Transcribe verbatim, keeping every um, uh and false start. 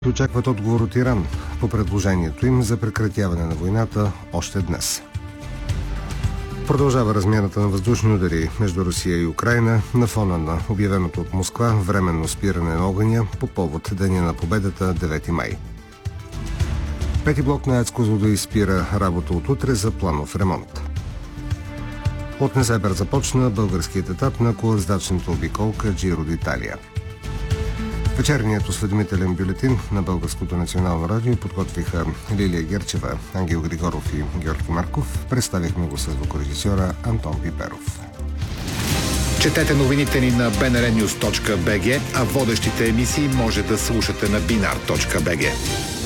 Очакват отговор от Иран по предложението им за прекратяване на войната още днес. Продължава размяната на въздушни удари между Русия и Украйна на фона на обявеното от Москва временно спиране на огъня по повод Деня на победата девети май. Пети блок на АЕЦ Козлодуй спира работа от утре за планов ремонт. От Несебър започна българският етап на колоездачната обиколка Джиро д'Италия. Вечерният осведомителен бюлетин на Българското национално радио подготвиха Лилия Герчева, Ангел Григоров и Георги Марков. Представихме го с звукорежисьора Антон Пиперов. Четете новините ни на би ен ар нюз точка би джи, а водещите емисии може да слушате на бинар точка би джи.